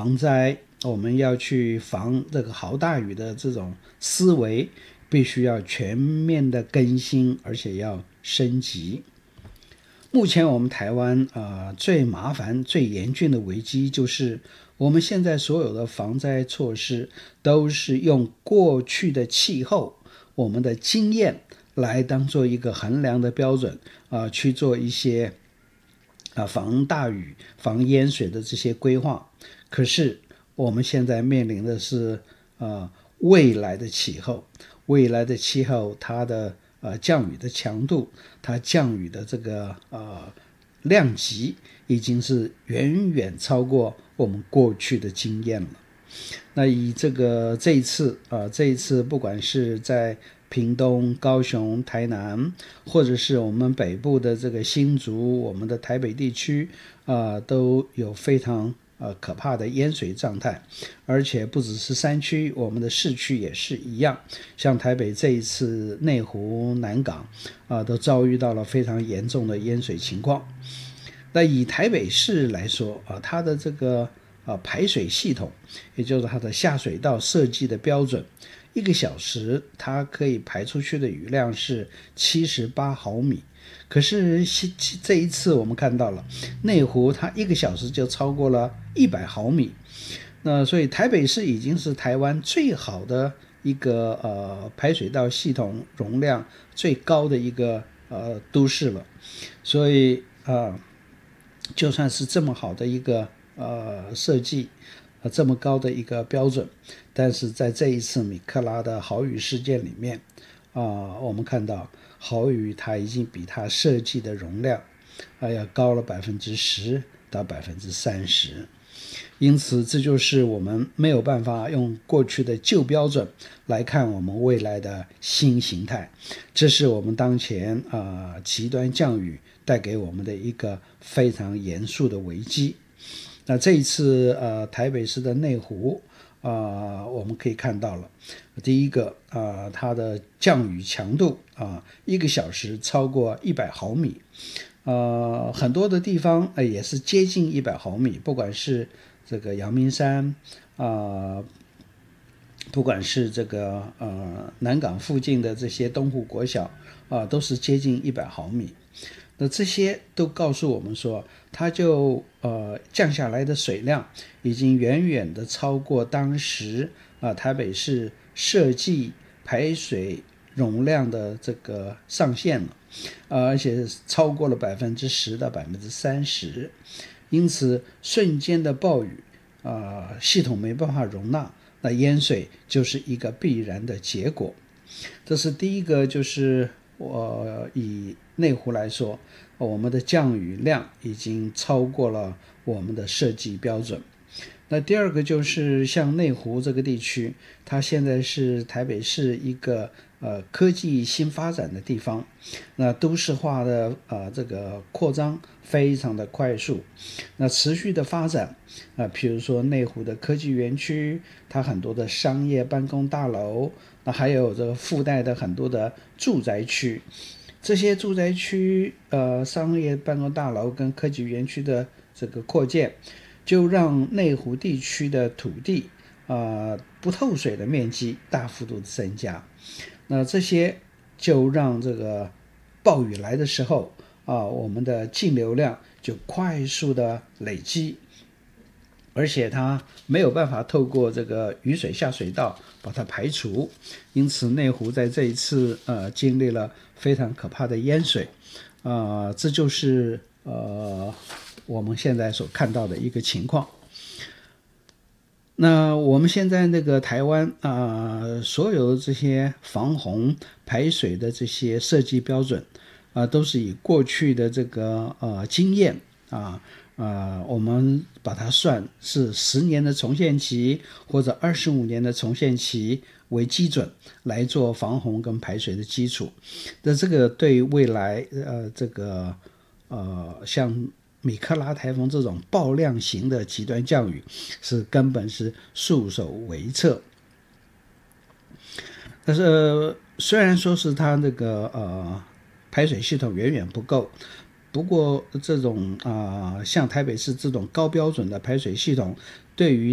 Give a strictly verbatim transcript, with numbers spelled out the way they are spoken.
防灾，我们要去防这个豪大雨的这种思维必须要全面的更新，而且要升级。目前我们台湾、呃、最麻烦最严峻的危机就是我们现在所有的防灾措施都是用过去的气候我们的经验来当做一个衡量的标准、呃、去做一些、呃、防大雨防淹水的这些规划。可是我们现在面临的是、呃、未来的气候未来的气候它的呃，降雨的强度，它降雨的这个呃量级，已经是远远超过我们过去的经验了。那以这个这一次啊、呃，这一次不管是在屏东、高雄、台南，或者是我们北部的这个新竹、我们的台北地区啊、呃，都有非常呃可怕的淹水状态，而且不只是山区，我们的市区也是一样。像台北这一次内湖、南港啊、呃，都遭遇到了非常严重的淹水情况。那以台北市来说啊、呃，它的这个啊排水系统，也就是它的下水道设计的标准，一个小时它可以排出去的雨量是七十八毫米。可是这一次我们看到了内湖它一个小时就超过了一百毫米，那所以台北市已经是台湾最好的一个呃排水道系统容量最高的一个呃都市了。所以啊、呃，就算是这么好的一个呃设计、呃，这么高的一个标准，但是在这一次米克拉的豪雨事件里面啊、呃，我们看到豪雨它已经比它设计的容量啊、呃、要高了百分之十到百分之三十。因此这就是我们没有办法用过去的旧标准来看我们未来的新形态，这是我们当前啊、呃、极端降雨带给我们的一个非常严肃的危机。那这一次呃台北市的内湖啊、呃，我们可以看到了，第一个啊、呃，它的降雨强度啊、呃，一个小时超过一百毫米，呃，很多的地方、呃、也是接近一百毫米，不管是这个阳明山啊、呃，不管是这个呃南港附近的这些东湖国小啊、呃，都是接近一百毫米。那这些都告诉我们说，它就呃降下来的水量已经远远的超过当时啊、呃、台北市设计排水容量的这个上限了，呃、而且超过了百分之十到百分之三十，因此瞬间的暴雨啊、呃、系统没办法容纳，那淹水就是一个必然的结果。这是第一个，就是我以内湖来说，我们的降雨量已经超过了我们的设计标准。那第二个就是像内湖这个地区，它现在是台北市一个呃科技新发展的地方，那都市化的呃这个扩张非常的快速，那持续的发展啊、呃，譬如说内湖的科技园区，它很多的商业办公大楼，那还有这个附带的很多的住宅区。这些住宅区、呃商业办公大楼跟科技园区的这个扩建，就让内湖地区的土地啊、呃、不透水的面积大幅度的增加。那这些就让这个暴雨来的时候啊、呃，我们的径流量就快速的累积，而且它没有办法透过这个雨水下水道把它排除，因此内湖在这一次呃经历了非常可怕的淹水，啊、呃，这就是呃我们现在所看到的一个情况。那我们现在那个台湾啊、呃，所有这些防洪排水的这些设计标准啊、呃，都是以过去的这个呃经验啊。呃，我们把它算是十年的重现期或者二十五年的重现期为基准来做防洪跟排水的基础。那这个对未来呃这个呃像米克拉台风这种爆量型的极端降雨是根本是束手无策。但是、呃、虽然说是它那个呃排水系统远远不够，不过这种啊、呃、像台北市这种高标准的排水系统，对于